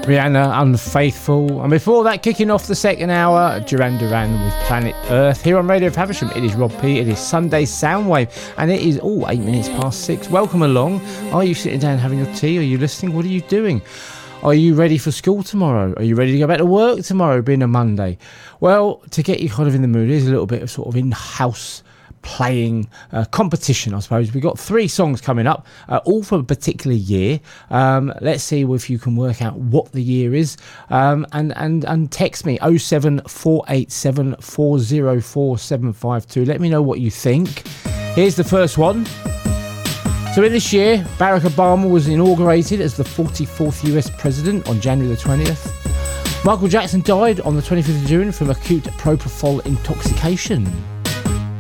Rihanna, Unfaithful. And before that, kicking off the second hour, Duran Duran with Planet Earth. Here on Radio Faversham, it is Rob P. It is Sunday Soundwave. And it is, 8 minutes past 6. Welcome along. Are you sitting down having your tea? Are you listening? What are you doing? Are you ready for school tomorrow? Are you ready to go back to work tomorrow, being a Monday? Well, to get you kind of in the mood, here's a little bit of sort of in-house playing competition, I suppose. We've got 3 songs coming up, all from a particular year. Let's see if you can work out what the year is. And text me 07487 404 752. Let me know what you think. Here's the first one. So in this year, Barack Obama was inaugurated as the 44th US president on January the 20th. Michael Jackson died on the 25th of June from acute propofol intoxication.